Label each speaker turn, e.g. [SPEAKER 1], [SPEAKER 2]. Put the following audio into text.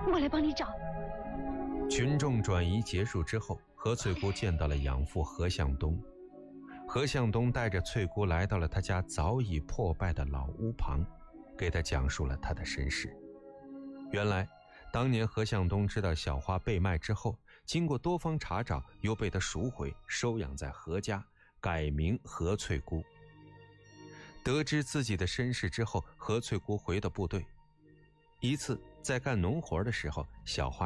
[SPEAKER 1] 我来帮你找。
[SPEAKER 2] 群众转移结束之后，何翠姑见到了养父何向东。何向东带着翠姑来到了他家早已破败的老屋旁，给他讲述了他的身世。原来当年何向东知道小花被卖之后，经过多方查找，又被他赎回收养在何家，改名何翠姑。得知自己的身世之后，何翠姑回到部队。一次在干农活的时候，小花